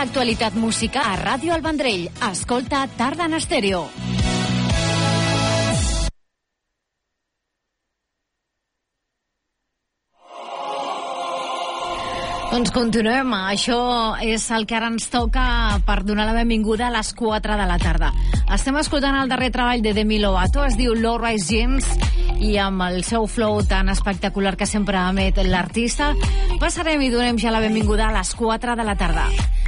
l'actualitat musical a Ràdio El Vendrell. Escolta Tarda en Estèreo. Doncs continuem. Això és el que ara ens toca per donar la benvinguda a les 4 de la tarda. Estem escoltant el darrer treball de Demi Lovato, es diu Low Rise Jeans, i amb el seu flow tan espectacular que sempre emet l'artista, passarem i donem ja la benvinguda a les 4 de la tarda.